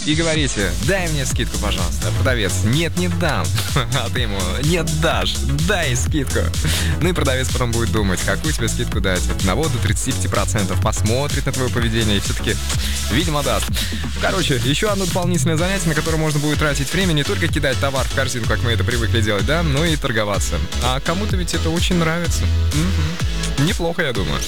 и говорите: дай мне скидку, пожалуйста. А продавец: нет, не дам. А ты ему: нет, дашь, дай скидку. Ну и продавец потом будет думать, какую тебе скидку дать. От 1 до 35%. Посмотрит на твое поведение и все-таки, видимо, даст. Короче, еще одно дополнительное занятие, на которое можно будет тратить время, не только кидать товар в корзину, как мы это привыкли делать, да, но и торговаться. А кому-то ведь это очень нравится. Неплохо, я думаю.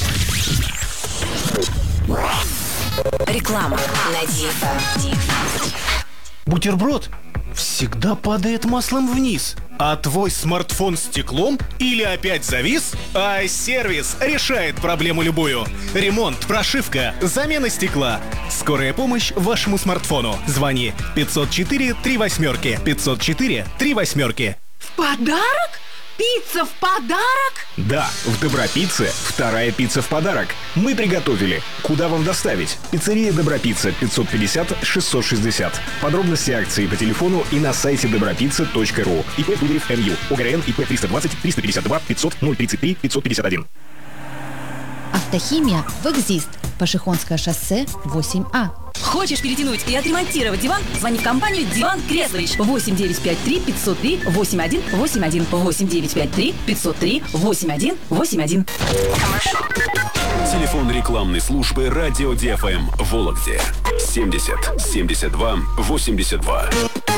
Реклама на DFM. Бутерброд всегда падает маслом вниз. А твой смартфон стеклом или опять завис? iService решает проблему любую. Ремонт, прошивка, замена стекла. Скорая помощь вашему смартфону. Звони 504 38. 504 38. В подарок? Пицца в подарок? Да, в Добропицце вторая пицца в подарок. Мы приготовили. Куда вам доставить? Пиццерия Добропицца, 550-660. Подробности акции по телефону и на сайте добропицца.ру. ИП Дударев МЮ. ОГРН ИП 320-352-500-033-551. Автохимия в Экзист. Пашихонское шоссе 8А. Хочешь перетянуть и отремонтировать диван? Звони в компанию «Диван Креслович». 8953 503 8181. 8953 503 8181. Телефон рекламной службы радио DFM в Вологде 70 72 82.